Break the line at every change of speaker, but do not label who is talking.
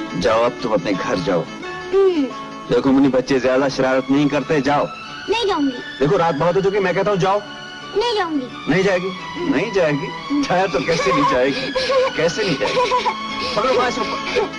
जाओ अब तुम अपने घर जाओ। देखो मुन्नी, बच्चे ज्यादा शरारत नहीं करते, जाओ।
नहीं जाऊंगी।
देखो रात बहुत हो चुकी, मैं कहता हूँ जाओ।
नहीं जाऊंगी।
नहीं जाएगी? नहीं जाएगी? जाए तो कैसे नहीं जाएगी? कैसे नहीं जाएगी? पकड़ो,